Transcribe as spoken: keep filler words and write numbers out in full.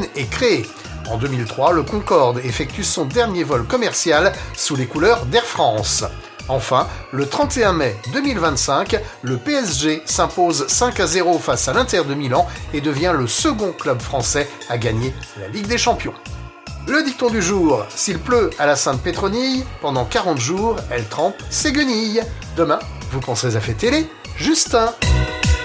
aérienne est créée. En deux mille trois, le Concorde effectue son dernier vol commercial sous les couleurs d'Air France. Enfin, le trente et un mai deux mille vingt-cinq, le P S G s'impose cinq à zéro face à l'Inter de Milan et devient le second club français à gagner la Ligue des Champions. Le dicton du jour: s'il pleut à la Sainte-Pétronille, pendant quarante jours, elle trempe ses guenilles. Demain, vous penserez à fêter les Justins.